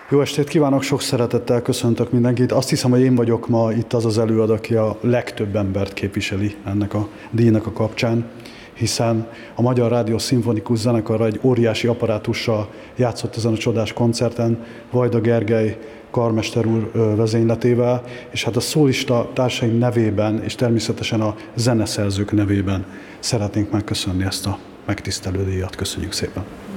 Jó estét kívánok, sok szeretettel köszöntök mindenkit. Azt hiszem, hogy én vagyok ma itt az előadó, aki a legtöbb embert képviseli ennek a díjnak a kapcsán, hiszen a Magyar Rádió Szimfonikus Zenekara egy óriási apparátussal játszott ezen a csodás koncerten, Vajda Gergely karmester úr vezényletével, és hát a szólista társaim nevében, és természetesen a zeneszerzők nevében szeretnénk megköszönni ezt a megtisztelő díjat. Köszönjük szépen!